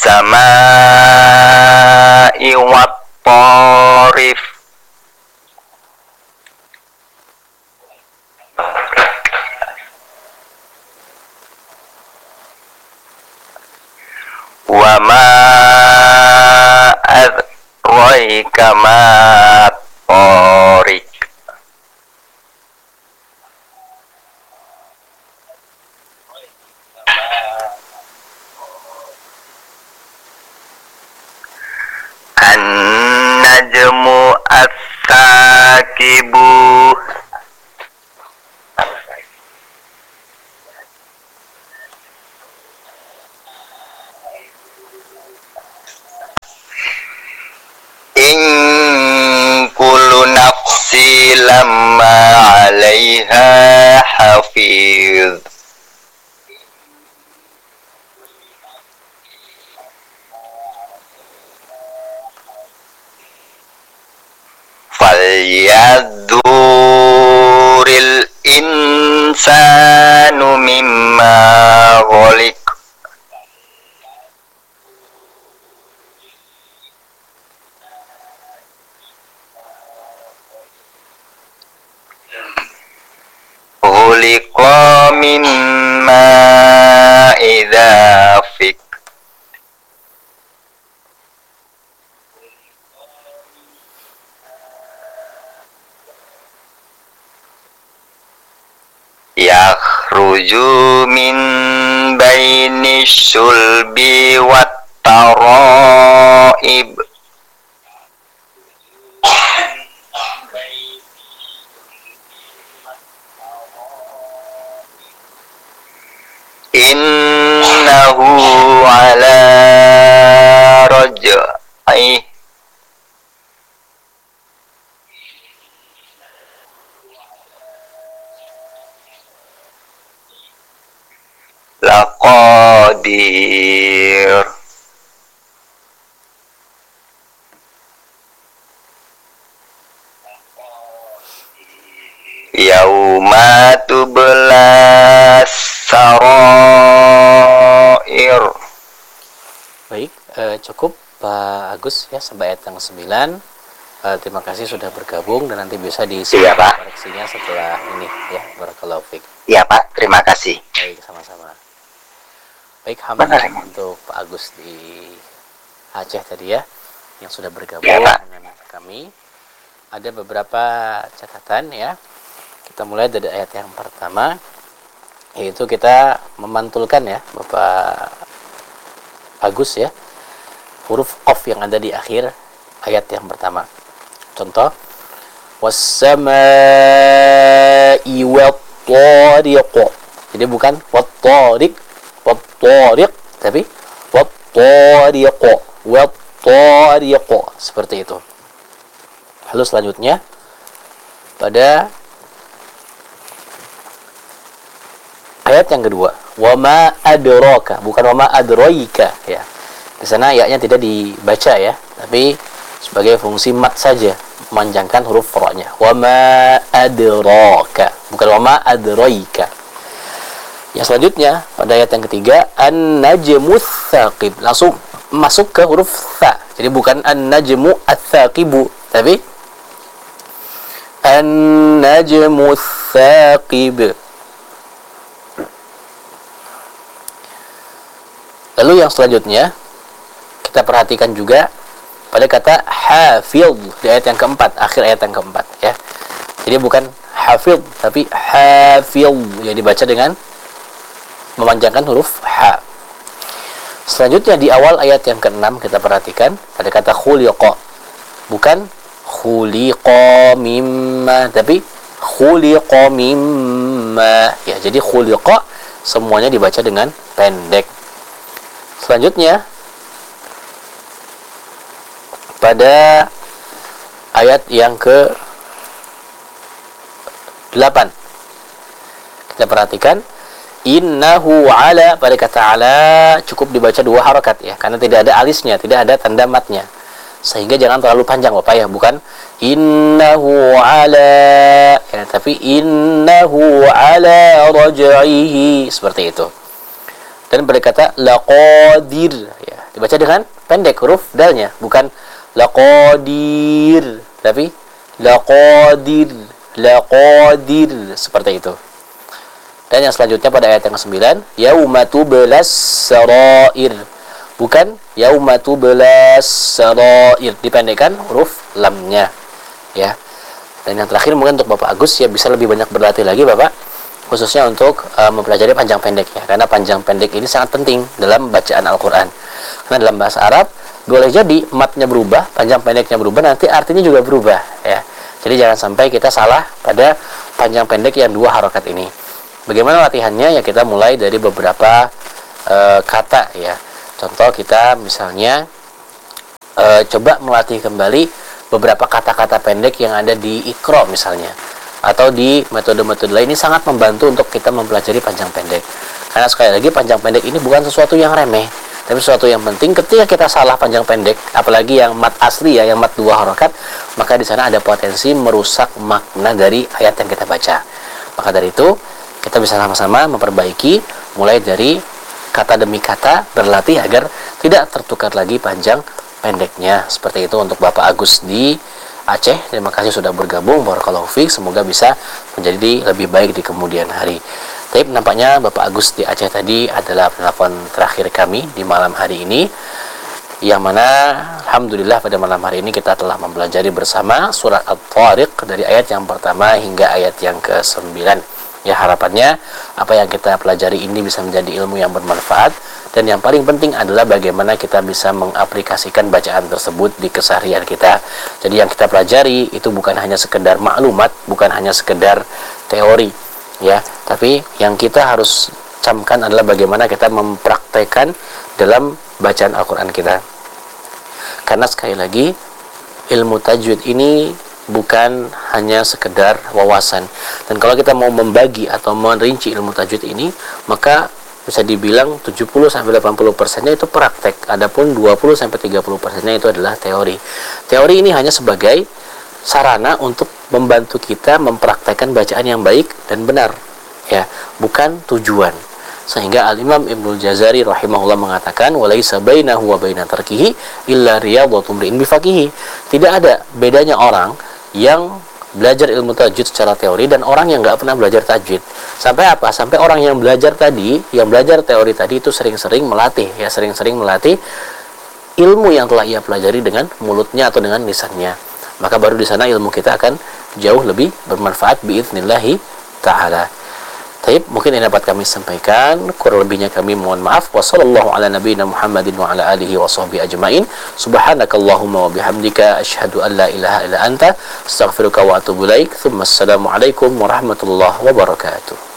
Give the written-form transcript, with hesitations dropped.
samai wat tarif. Wa ma adraika ma tariq. An-najmu as-sakibu. In kullu nafsi lamma 'alaiha hafiz. Falyadhuril insanu mimma khuliq. Khuliqa mimma idzafiq. Yakhruju min baini sulbi wat taraib. Innahu ala raj'i laqadir. Yauma tublas sarair. Baik, cukup Pak Agus ya sampai ayat yang 9. Terima kasih sudah bergabung dan nanti bisa diisi koreksinya setelah ini ya. Barakallahu fiik. Iya Pak, terima kasih. Baik, sama-sama. Baik, alhamdulillah untuk Pak Agus di Aceh tadi ya yang sudah bergabung dengan kami. Ada beberapa catatan ya. Kita mulai dari ayat yang pertama, yaitu kita memantulkan ya Bapak Agus ya huruf qaf yang ada di akhir ayat yang pertama. Contoh, was-samaa'i wat-tariq. Jadi bukan wat-tariq, wat-tariq, tapi wat-tariq, wat-tariq, seperti itu. Lalu selanjutnya pada ayat yang kedua, wama adraka, bukan wama adraika ya. Di sana ayatnya tidak dibaca ya, tapi sebagai fungsi mat saja, memanjangkan huruf ra-nya. Wama adraka, bukan wama adraika. Yang selanjutnya pada ayat yang ketiga, an-najmu tsaqib, langsung masuk ke huruf tha. Jadi bukan an-najmu ats-tsaqibu, tapi an-najmu tsaqib. Lalu yang selanjutnya kita perhatikan juga pada kata hafidh di ayat yang keempat, akhir ayat yang keempat ya. Jadi bukan hafidh tapi hafidh yang dibaca dengan memanjangkan huruf ha. Selanjutnya di awal ayat yang ke-6 kita perhatikan pada kata khuliqa, bukan khuliqa mimma tapi khuliqa mimma ya. Jadi khuliqa semuanya dibaca dengan pendek. Selanjutnya pada ayat yang ke-8 kita perhatikan innahu ala, pada kata ala cukup dibaca 2 harakat ya, karena tidak ada alisnya, tidak ada tanda matnya, sehingga jangan terlalu panjang Bapak ya, bukan innahu ala ya, tapi innahu ala raj'ihi, seperti itu. Dan pada kata laqadir ya, Dibaca dengan pendek huruf dalnya, bukan laqadir, tapi laqadir, laqadir, seperti itu. Dan yang selanjutnya pada ayat yang ke-9, yauma tublas sarair, bukan yauma tublas sarair, dipendekkan huruf lamnya, ya. Dan yang terakhir mungkin untuk Bapak Agus ya, bisa lebih banyak berlatih lagi Bapak, khususnya untuk mempelajari panjang pendek ya, karena panjang pendek ini sangat penting dalam bacaan Al-Qur'an. Karena dalam bahasa Arab boleh jadi matnya berubah, panjang pendeknya berubah, nanti artinya juga berubah ya. Jadi jangan sampai kita salah pada panjang pendek yang dua harokat ini. Bagaimana latihannya? Ya kita mulai dari beberapa kata ya. Contoh kita misalnya coba melatih kembali beberapa kata-kata pendek yang ada di Iqra misalnya, atau di metode-metode lain. Ini sangat membantu untuk kita mempelajari panjang pendek. Karena sekali lagi panjang pendek ini bukan sesuatu yang remeh, tapi sesuatu yang penting. Ketika kita salah panjang pendek, apalagi yang mat asli ya, yang mat dua harokat, maka di sana ada potensi merusak makna dari ayat yang kita baca. Maka dari itu kita bisa sama-sama memperbaiki mulai dari kata demi kata, berlatih agar tidak tertukar lagi panjang pendeknya. Seperti itu untuk Bapak Agus di Aceh. Terima kasih sudah bergabung. Barakallahu fiik. Semoga bisa menjadi lebih baik di kemudian hari. Tapi nampaknya Bapak Agus di Aceh tadi adalah penelpon terakhir kami di malam hari ini, yang mana alhamdulillah pada malam hari ini kita telah mempelajari bersama surat At-Tariq dari ayat yang pertama hingga ayat yang ke-9. Ya, harapannya apa yang kita pelajari ini bisa menjadi ilmu yang bermanfaat, dan yang paling penting adalah bagaimana kita bisa mengaplikasikan bacaan tersebut di keseharian kita. Jadi yang kita pelajari itu bukan hanya sekedar maklumat, bukan hanya sekedar teori ya, tapi yang kita harus camkan adalah bagaimana kita mempraktekkan dalam bacaan Al-Quran kita. Karena sekali lagi ilmu tajwid ini bukan hanya sekedar wawasan. Dan kalau kita mau membagi atau merinci ilmu tajwid ini, maka bisa dibilang 70-80% itu praktek. Adapun 20-30% itu adalah teori. Teori ini hanya sebagai sarana untuk membantu kita mempraktekkan bacaan yang baik dan benar ya, bukan tujuan. Sehingga Al-Imam Ibnul Jazari rahimahullah mengatakan, walaisa bainahu wa baina tarkihi illa riyadhatu mri'in bifaqihi. Tidak ada bedanya orang yang belajar ilmu tajwid secara teori dan orang yang nggak pernah belajar tajwid. Sampai apa? Sampai orang yang belajar tadi, yang belajar teori tadi itu sering-sering melatih ya, sering-sering melatih ilmu yang telah ia pelajari dengan mulutnya atau dengan lisannya. Maka baru di sana ilmu kita akan jauh lebih bermanfaat biidznillahi ta'ala. Taib, mungkin ini dapat kami sampaikan. Kurang lebihnya kami mohon maaf. Wassallallahu ala nabiyina Muhammadin wa ala alihi wa sahbihi ajma'in. Subhanakallahumma wa bihamdika asyhadu an la ilaha illa anta astaghfiruka wa atubu ilaik. Tsumma assalamu alaikum warahmatullahi wabarakatuh.